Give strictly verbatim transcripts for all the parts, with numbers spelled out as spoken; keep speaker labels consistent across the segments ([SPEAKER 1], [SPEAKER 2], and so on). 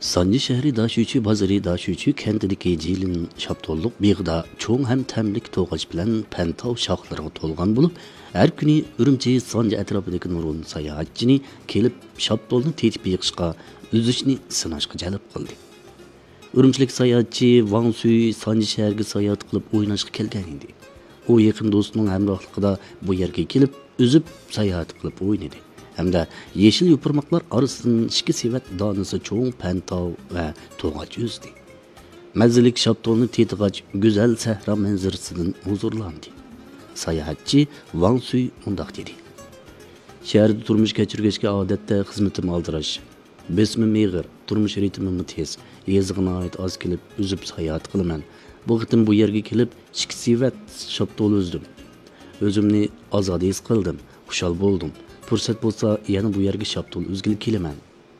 [SPEAKER 1] Sanji şehri Daşuçu bazarı Daşuçu kentideki Jilin şaptolluk beyğida çoğun hem temlik toğaç bilen pentav şahlarına tolgan bulup, her günü Ürümçi Sanji etrafındaki nurun sayahatçini kelip şaptolunu tetip yıkışka, üzüşünü sınaşka jalap kıldı. Ürümçilik sayahatçı Wang Sui Sanji şehirge sayahat kılıp oynaşka kelgen idi. O yakın dostunun hemrahlıkıda bu yerge kelip, üzüp sayahat kılıp oynadı. Hem de yeşil yupurmaklar arasının iki sevet danısı çoğun pentav ve toğaç üzdü. Mezzilik şaptolunu tetiğaç güzel sehra menzirisinden huzurlandı. Sayahatçı Wang Sui mundaq dedi. Şehirde turmuş geçirgeçke adette hizmetim aldıraş. Besmim meğir, turmuş ritmimi tez, yazıgına ait az kelip üzüp sayahat kılımen. Bu gıtım bu yerge kelip iki sevet şaptolu üzdüm. Özümni azadiyz kıldım, kuşal boldum. Fırsat bolsa yana bu yerge şaptol üzgül kelemen.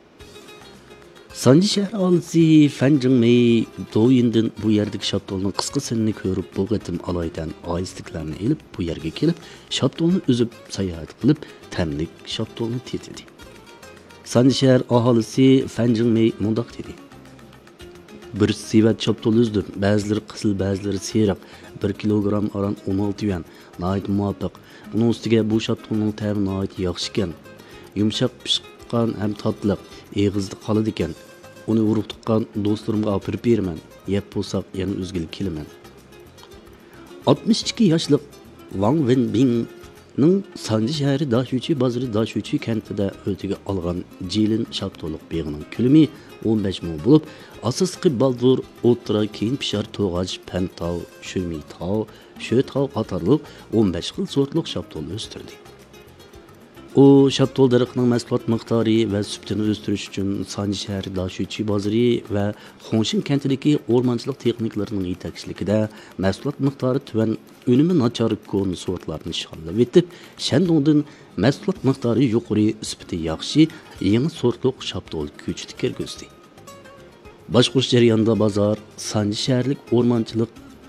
[SPEAKER 1] Sanji şehri alısı Fenjing Mei doyindin bu yerdeki şaptolunun kıskı senini körüp bu gıtım alaydan ayistiklerini elip bu yerge kelip şaptolunu üzüp sayahat kılıp temlik şaptolunu tetildi. Sanji şehri ahalısı Fenjing Mei mundaq dedi. Bir sevet şaptol üzdüm. Bazıları kısıl, bazıları seyrak. Bir kilogram aran on altı yuan. Nait muvaffaq. Bunun üstüge bu şaptolunun təmi nait yaxşı eken. Yumşaq pişqan hem tatlıq. Eğizdi qalıd eken. Onu uruq tuqqan dostlarımga apırıp bermen. Yep bolsaq yana üzgül kelemen. altmış iki yaşlık Wang Wenbing'nin Sanji şehri Daşuçu bazarı Daşuçu kentide ötüge algan Jilin şaptoluk beğinin külümü on beş ming bulup, asıskı baldur, otura keyin pişar toğaç, pentav, şömitav, şötav qatarlık on beş xil sortluk şaptol östürdü. O şaptol darıqının mahsulot miqdari ve sübtini östürüş üçün Sanji şehri Daşuçu bazarı ve Hongshin kentideki ormancılık tekniklerinin yetakçilikide mahsulot miqdarı tüven önümü naçarı konu sortlarını şallıp etip, şendondan mahsulot miqdarı yuqori sübti yaxşı, yeni sortluk şaptol küçtü kergözdi. Başquruş jarayonida bazar Sanji şehirlik ormancılık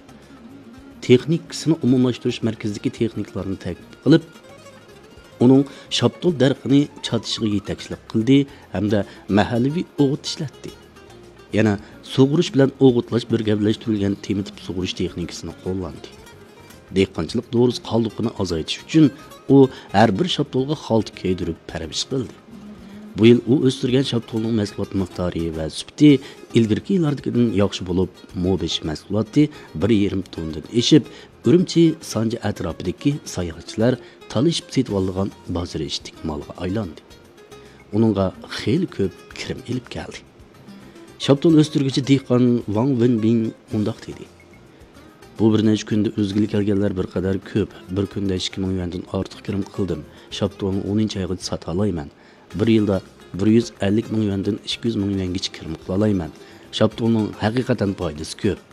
[SPEAKER 1] texnikasini umumlashtirish markazidagi texniklarni taklif qilib, onun şaptol darqini chatishga yetakchilik qildi hamda mahalliy o'g'it ishlatdi. Yana sug'urish bilan o'g'itlash birgalashtirilgan temitib sug'urish texnikasini qo'llandi. Dehqonchilik doğrusu qoldiqini azaytish uchun u har bir şaptolga xalt kiydirib parvash qildi. Bu yıl o östürgen şaptolunun mahsulot miqdari ve sübti ilgirki yıllardakidan yaxşı bulup, mobeş mahsulotı bir yarim tondan eşip, Ürümçi Sanji etrafidagi sayohatchilar talışıp setib olgan bazar eshitdik malga aylandı. Onunga xeyli ko'p kirim elib keldi. Şaptol östürgücü dehqon Wang Wenbing mundaq dedi. Bu bir necha kunda o'zgili kelganlar bir qadar ko'p. Bir kunda ikki ming yuandan ortiq kirim qildim. Şaptolni o'ninchi oyga sota olayman. Bir yılda bir yuz ellik ming yuandan ikki yuz ming yuangacha kirim qila olayman. Şaptolning haqiqatan foydasi ko'p.